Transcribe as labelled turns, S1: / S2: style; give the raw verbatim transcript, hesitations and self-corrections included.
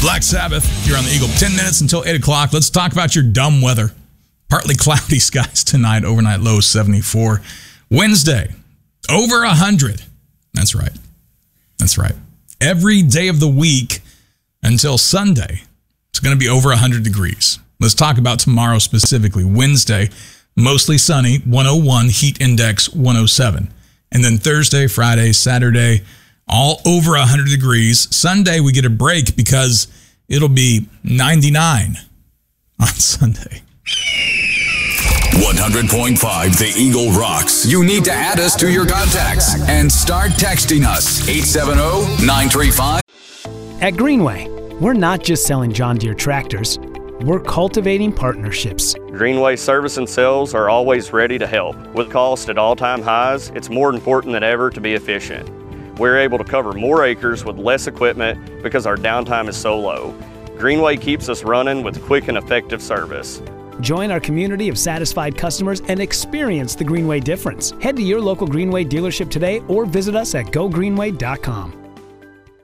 S1: Black Sabbath here on the Eagle. ten minutes until eight o'clock. Let's talk about your dumb weather. Partly cloudy skies tonight. Overnight low seventy-four. Wednesday, over one hundred. That's right. That's right. Every day of the week until Sunday, it's going to be over one hundred degrees. Let's talk about tomorrow specifically. Wednesday, mostly sunny, one oh one, heat index one oh seven. And then Thursday, Friday, Saturday, all over one hundred degrees. Sunday, we get a break because it'll be ninety-nine on Sunday.
S2: one hundred point five The Eagle rocks. You need to add us to your contacts and start texting us. eight seven zero, nine three five.
S3: At Greenway, we're not just selling John Deere tractors. We're cultivating partnerships.
S4: Greenway service and sales are always ready to help. With cost at all-time highs, it's more important than ever to be efficient. We're able to cover more acres with less equipment because our downtime is so low. Greenway keeps us running with quick and effective service.
S3: Join our community of satisfied customers and experience the Greenway difference. Head to your local Greenway dealership today or visit us at go greenway dot com.